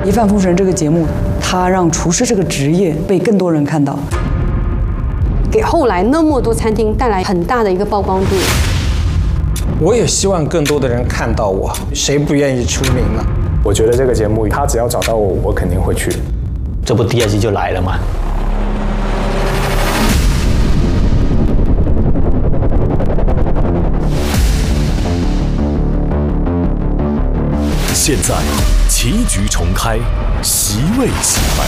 《一饭封神》这个节目，它让厨师这个职业被更多人看到， 给后来那么多餐厅带来很大的一个曝光度。 我也希望更多的人看到我，谁不愿意出名呢？ 我觉得这个节目，他只要找到我，我肯定会去。 这不第2季就来了吗？ 现在棋局重开，席位洗牌，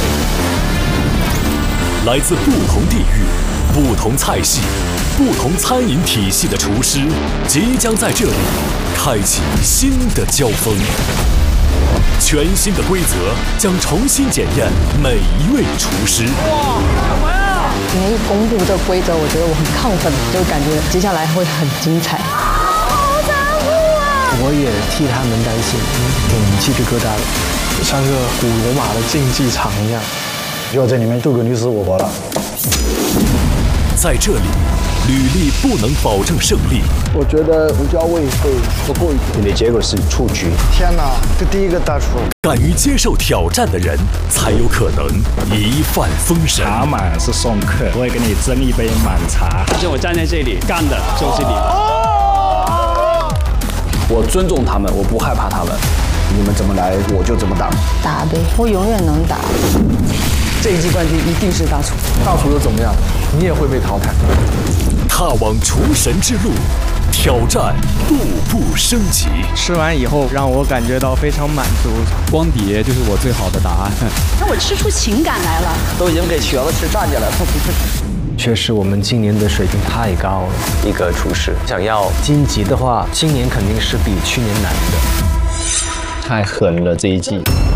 来自不同地域、不同菜系、不同餐饮体系的厨师，即将在这里开启新的交锋。全新的规则将重新检验每一位厨师。 哇，干嘛呀？ 今天一公布这规则，我觉得我很亢奋，就感觉接下来会很精彩。 好残酷啊！ 我也替他们担心，鸡皮疙瘩了， 像个古罗马的竞技场一样。 就在里面斗个你死我活了。 在这里，履历不能保证胜利。 我觉得胡椒味会不够一点。 你的结果是出局。 天哪，这第一个大厨。 敢于接受挑战的人，才有可能一饭封神。 茶满是送客，我会给你斟一杯满茶。就我站在这里干的就是你们。 我尊重他们，我不害怕他们。你们怎么来，我就怎么打。 打呗，我永远能打。 这一季冠军一定是大厨。 大厨又怎么样？你也会被淘汰。 踏往厨神之路，挑战步步升级。 吃完以后让我感觉到非常满足，光碟就是我最好的答案。 让我吃出情感来了， 都已经给瘸子吃站起来了。 确实，我们今年的水平太高了。一个厨师想要晋级的话，今年肯定是比去年难的。太狠了这一季。